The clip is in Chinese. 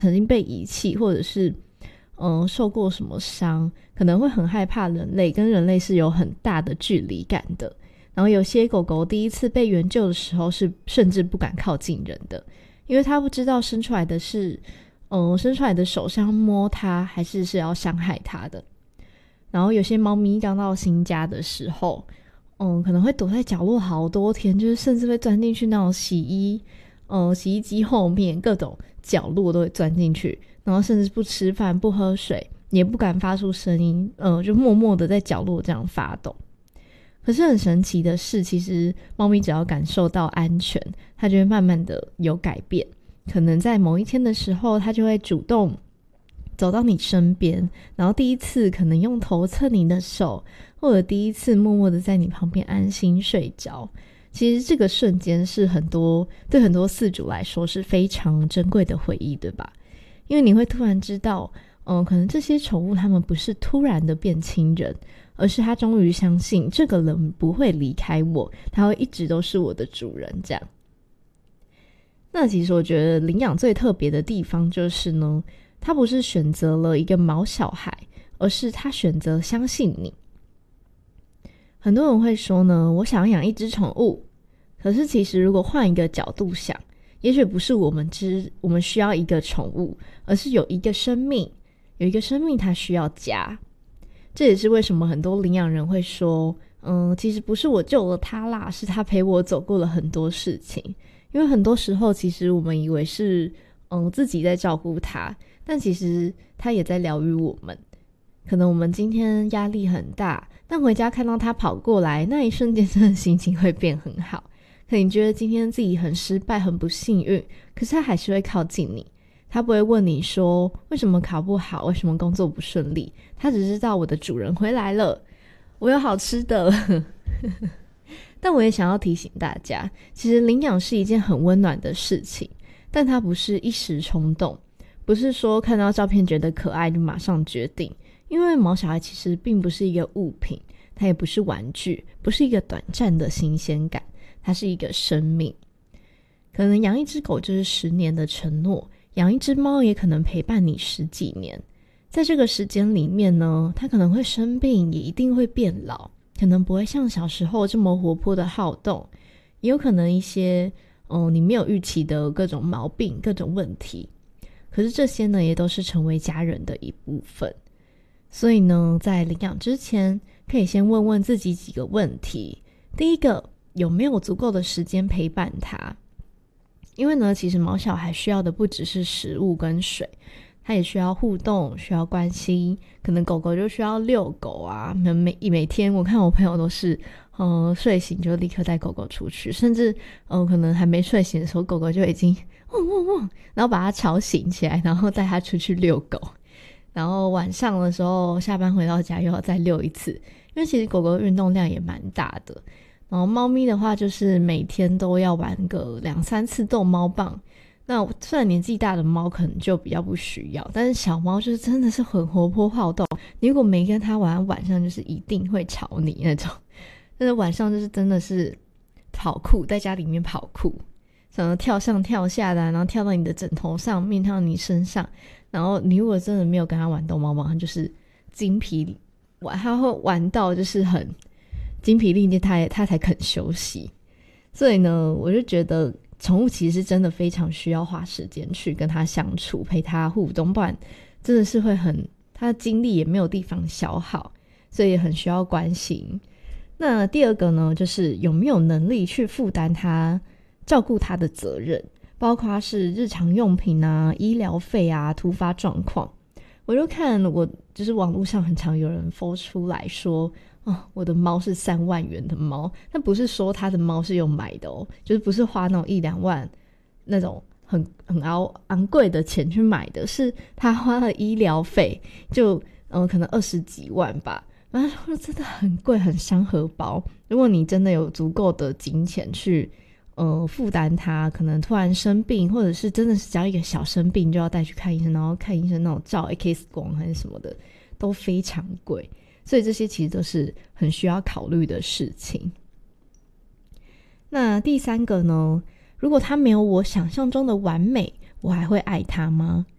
曾经被遗弃，或者是受过什么伤，可能会很害怕人类，跟人类是有很大的距离感的。然后有些狗狗第一次被援救的时候是甚至不敢靠近人的，因为它不知道伸出来的手是要摸它还是要伤害它的。然后有些猫咪刚到新家的时候可能会躲在角落好多天，就是甚至会钻进去那种洗衣机后面，各种角落都会钻进去，然后甚至不吃饭不喝水，也不敢发出声音，就默默的在角落这样发抖。可是很神奇的是，其实猫咪只要感受到安全，它就会慢慢的有改变。可能在某一天的时候，它就会主动走到你身边，然后第一次可能用头侧你的手，或者第一次默默的在你旁边安心睡着。其实这个瞬间是对很多饲主来说是非常珍贵的回忆，对吧？因为你会突然知道可能这些宠物它们不是突然的变亲人，而是他终于相信这个人不会离开我，他会一直都是我的主人这样。那其实我觉得领养最特别的地方就是呢，他不是选择了一个毛小孩，而是他选择相信你。很多人会说呢，我想要养一只宠物，可是其实如果换一个角度想，也许不是我们需要一个宠物，而是有一个生命它需要家。这也是为什么很多领养人会说其实不是我救了他啦，是他陪我走过了很多事情。因为很多时候其实我们以为是自己在照顾他，但其实他也在疗愈我们。可能我们今天压力很大，但回家看到他跑过来，那一瞬间真的心情会变很好。可能你觉得今天自己很失败很不幸运，可是他还是会靠近你，他不会问你说为什么考不好，为什么工作不顺利，他只知道我的主人回来了，我有好吃的了但我也想要提醒大家，其实领养是一件很温暖的事情，但它不是一时冲动，不是说看到照片觉得可爱就马上决定。因为毛小孩其实并不是一个物品，它也不是玩具，不是一个短暂的新鲜感，它是一个生命。可能养一只狗就是10年的承诺，养一只猫也可能陪伴你10几年。在这个时间里面呢，它可能会生病，也一定会变老，可能不会像小时候这么活泼的好动，也有可能一些你没有预期的各种毛病各种问题。可是这些呢也都是成为家人的一部分。所以呢，在领养之前可以先问问自己几个问题。第一个，有没有足够的时间陪伴它？因为呢，其实毛小孩需要的不只是食物跟水，它也需要互动，需要关心。可能狗狗就需要遛狗啊，每天我看我朋友都是睡醒就立刻带狗狗出去，甚至可能还没睡醒的时候，狗狗就已经汪汪汪，然后把它吵醒起来，然后带它出去遛狗。然后晚上的时候下班回到家又要再遛一次，因为其实狗狗运动量也蛮大的。然后猫咪的话就是每天都要玩个2-3次逗猫棒。那虽然年纪大的猫可能就比较不需要，但是小猫就是真的是很活泼好动，你如果没跟它玩，晚上就是一定会吵你那种。但是晚上就是真的是跑酷，在家里面跑酷，什么跳上跳下的然后跳到你的枕头上面，跳到你身上。然后你如果真的没有跟他玩逗猫棒，他就是精疲他会玩到就是很精疲力尽，他才肯休息。所以呢，我就觉得宠物其实是真的非常需要花时间去跟他相处，陪他互动，不然真的是会他的精力也没有地方消耗，所以也很需要关心。那第二个呢，就是有没有能力去负担他照顾他的责任，包括是日常用品啊、医疗费啊、突发状况。我就看就是网络上很常有人 po 出来说我的猫是3万元的猫，但不是说他的猫是有买的就是不是花那种1-2万那种很昂贵的钱去买的，是他花了医疗费就可能20几万吧。然后说真的很贵，很伤荷包。如果你真的有足够的金钱去负担他，可能突然生病，或者是真的是只要一个小生病就要带去看医生，然后看医生那种照 X 光还是什么的都非常贵，所以这些其实都是很需要考虑的事情。那第三个呢，如果他没有我想象中的完美，我还会爱他吗？